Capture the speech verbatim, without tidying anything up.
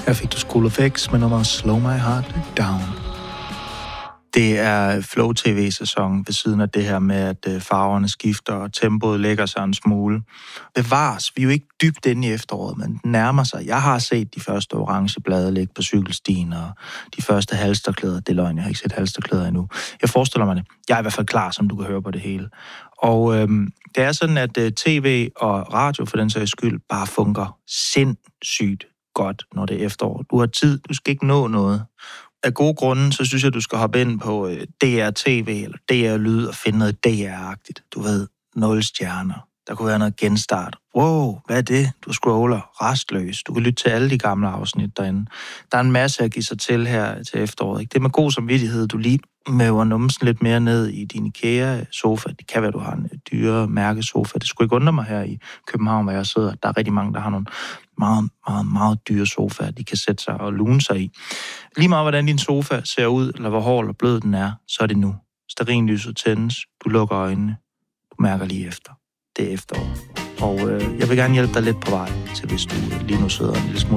Her fik du School of X med nummeret Slow My Heart Down. Det er Flow T V-sæson ved siden af det her med, at farverne skifter, og tempoet lægger sig en smule. Bevares, vi er jo ikke dybt inde i efteråret, men den nærmer sig. Jeg har set de første orange blade ligge på cykelstien, og de første halsterklæder. Det er løgn, jeg har ikke set halsterklæder endnu. Jeg forestiller mig det. Jeg er i hvert fald klar, som du kan høre på det hele. Og øhm, det er sådan, at øh, tv og radio for den sags skyld bare fungerer sindssygt godt, når det er efterår. Du har tid, du skal ikke nå noget. Af gode grunde, så synes jeg, du skal hoppe ind på D R T V eller D R Lyd og finde noget D R-agtigt. Du ved, nul stjerner. Der kunne være noget genstart. Wow, hvad er det? Du scroller rastløs. Du kan lytte til alle de gamle afsnit derinde. Der er en masse at give sig til her til efteråret. Ikke? Det er med god samvittighed, du lige møver numsen lidt mere ned i din IKEA-sofa. Det kan være, du har en dyre mærkesofa. Det skulle ikke undre mig her i København, hvor jeg sidder. Der er rigtig mange, der har nogle meget, meget, meget dyre sofaer, de kan sætte sig og lune sig i. Lige meget, hvordan din sofa ser ud, eller hvor hård eller blød den er, så er det nu. Stearinlyset tændes, du lukker øjnene, du mærker lige efter. Det er efterår. Og øh, jeg vil gerne hjælpe dig lidt på vej til, hvis du lige nu sidder en lille smule